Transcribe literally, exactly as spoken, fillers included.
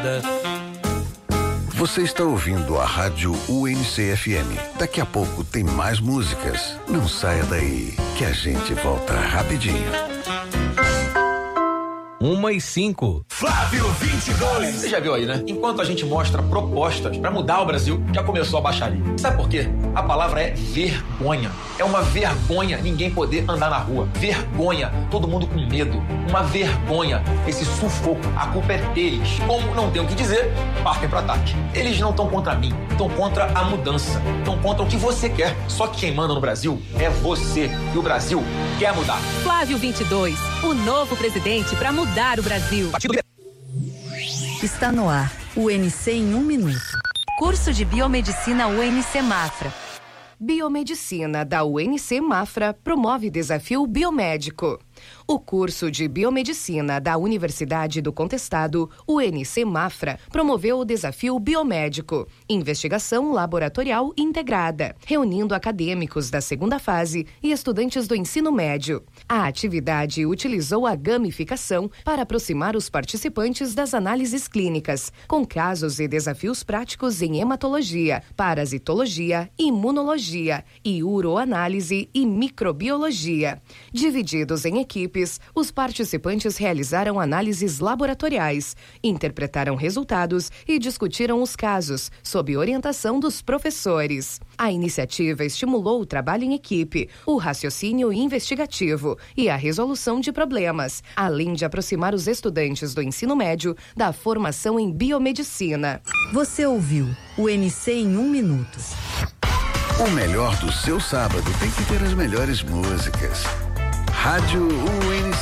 vida. Você está ouvindo a Rádio U N C F M. Daqui a pouco tem mais músicas. Não saia daí, que a gente volta rapidinho. Uma e cinco. Flávio vinte e dois. Você já viu aí, né? Enquanto a gente mostra propostas pra mudar o Brasil, já começou a baixaria. Sabe por quê? A palavra é vergonha. É uma vergonha ninguém poder andar na rua. Vergonha, todo mundo com medo. Uma vergonha, esse sufoco. A culpa é deles. Como não tem o que dizer, partem pro ataque. Eles não estão contra mim, estão contra a mudança. Estão contra o que você quer. Só que quem manda no Brasil é você. E o Brasil quer mudar. Flávio vinte e dois, o novo presidente pra mudar o Brasil. Está no ar, o U N C em um minuto. Curso de Biomedicina U N C Mafra. Biomedicina da U N C Mafra promove desafio biomédico. O curso de Biomedicina da Universidade do Contestado, U N C Mafra, promoveu o desafio biomédico, investigação laboratorial integrada, reunindo acadêmicos da segunda fase e estudantes do ensino médio. A atividade utilizou a gamificação para aproximar os participantes das análises clínicas, com casos e desafios práticos em hematologia, parasitologia, imunologia e uroanálise e microbiologia. Divididos em equipes, os participantes realizaram análises laboratoriais, interpretaram resultados e discutiram os casos, sob orientação dos professores. A iniciativa estimulou o trabalho em equipe, o raciocínio investigativo e a resolução de problemas, além de aproximar os estudantes do ensino médio da formação em biomedicina. Você ouviu o U N C em um minuto. O melhor do seu sábado tem que ter as melhores músicas. Rádio U N C.